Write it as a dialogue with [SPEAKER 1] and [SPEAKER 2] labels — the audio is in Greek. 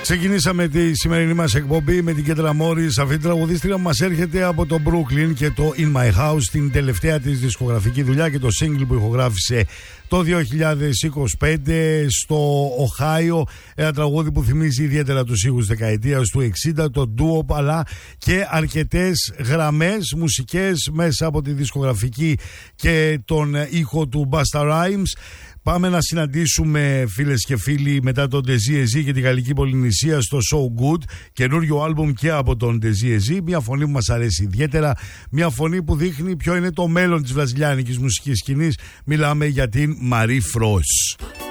[SPEAKER 1] Ξεκινήσαμε τη σημερινή μας εκπομπή με την Κέντρα Μόρις. Αυτή τη τραγουδίστρια μας έρχεται από το Brooklyn και το In My House, την τελευταία της δισκογραφική δουλειά και το single που ηχογράφησε το 2025 στο Οχάιο. Ένα τραγούδι που θυμίζει ιδιαίτερα τους ήχους δεκαετίας του 60, το doo-wop, αλλά και αρκετές γραμμές μουσικές μέσα από τη δισκογραφική και τον ήχο του Busta Rhymes. Πάμε να συναντήσουμε, φίλες και φίλοι, μετά τον Desi Ezi και τη Γαλλική Πολυνησία στο So Good, καινούριο άλμπουμ και από τον Desi Ezi. Μια φωνή που μας αρέσει ιδιαίτερα, μια φωνή που δείχνει ποιο είναι το μέλλον της βραζιλιάνικης μουσικής σκηνής. Μιλάμε για την Marie Frost.